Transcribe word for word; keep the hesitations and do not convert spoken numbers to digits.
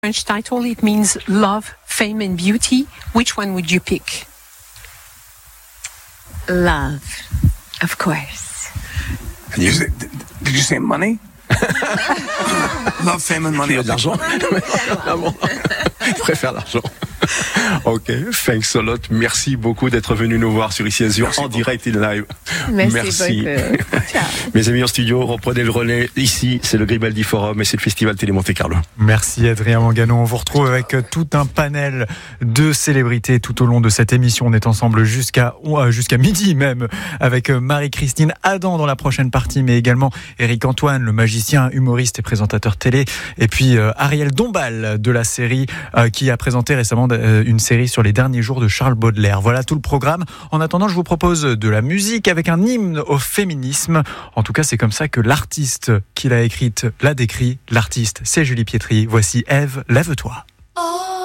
French title. It means love, fame and beauty. Which one would you pick? Love, of course. And you say, did you say money? Love, fame and money. Il y a de l'argent. Ah bon. Je préfère l'argent. Ok, thanks a lot. Merci beaucoup d'être venu nous voir sur Ici Azur en direct et live. Merci, Merci. beaucoup. Ciao. Mes amis en studio, reprenez le relais. Ici, c'est le Gribaldi Forum et c'est le Festival Télé Monte Carlo. Merci Adrien Mangano. On vous retrouve avec tout un panel de célébrités tout au long de cette émission. On est ensemble jusqu'à jusqu'à midi même avec Marie-Christine Adam dans la prochaine partie, mais également Éric Antoine, le magicien, humoriste et présentateur télé, et puis euh, Ariel Dombal de la série euh, qui a présenté récemment euh, une série sur les derniers jours de Charles Baudelaire. Voilà tout le programme. En attendant, je vous propose de la musique avec un hymne au féminisme. En tout cas, c'est comme ça que l'artiste qui l'a écrite l'a décrit. L'artiste, c'est Julie Pietri. Voici Ève, lève-toi.